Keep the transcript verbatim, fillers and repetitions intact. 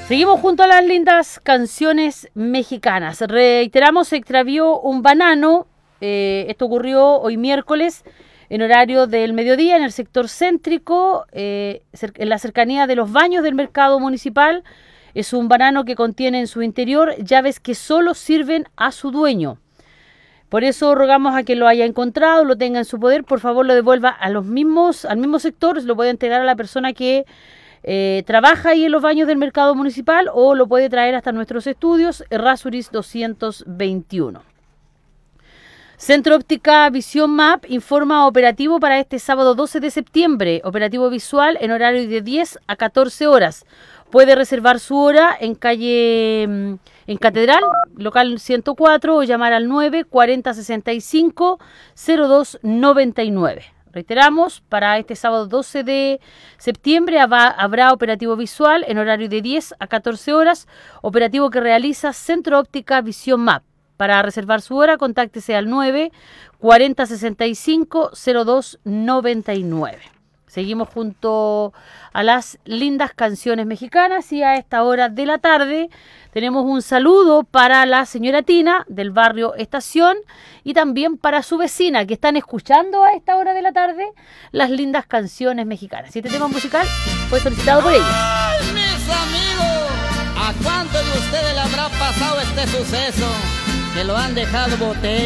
Seguimos junto a las lindas canciones mexicanas. Reiteramos, se extravió un banano. Eh, esto ocurrió hoy miércoles en horario del mediodía en el sector céntrico, eh, en la cercanía de los baños del mercado municipal. Es un banano que contiene en su interior llaves que solo sirven a su dueño. Por eso rogamos a quien lo haya encontrado, lo tenga en su poder, por favor lo devuelva a los mismos, al mismo sector, se lo puede entregar a la persona que eh, trabaja ahí en los baños del mercado municipal o lo puede traer hasta nuestros estudios, Errázuriz doscientos veintiuno. Centro Óptica Visión Map informa operativo para este sábado doce de septiembre, operativo visual en horario de diez a catorce horas. Puede reservar su hora en calle, en Catedral, local ciento cuatro, o llamar al nueve cuarenta sesenta y cinco cero dos noventa y nueve. Reiteramos, para este sábado doce de septiembre habrá operativo visual en horario de diez a catorce horas, operativo que realiza Centro Óptica Visión Map. Para reservar su hora, contáctese al nueve cuarenta sesenta y cinco cero dos noventa y nueve. Seguimos junto a las lindas canciones mexicanas y a esta hora de la tarde tenemos un saludo para la señora Tina del barrio Estación y también para su vecina que están escuchando a esta hora de la tarde las lindas canciones mexicanas. Y este tema musical fue solicitado por ella. ¡Ay, mis amigos! ¿A cuántos de ustedes le habrá pasado este suceso? Que lo han dejado botella.